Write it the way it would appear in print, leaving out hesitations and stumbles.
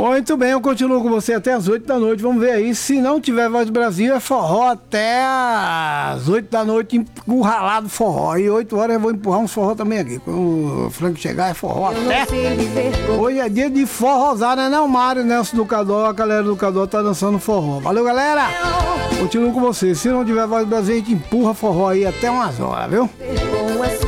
Muito bem, eu continuo com você até as 8 da noite. Vamos ver aí. Se não tiver Voz do Brasil, é forró até as 8 da noite, encurralado forró. E 8 horas eu vou empurrar uns forró também aqui. Quando o Frank chegar, é forró até. Hoje é dia de forrosar, né? Não, Mário, Nelson do Cadó, a galera do Cadó tá dançando forró. Valeu, galera! Continuo com você. Se não tiver Voz do Brasil, a gente empurra forró aí até umas horas, viu?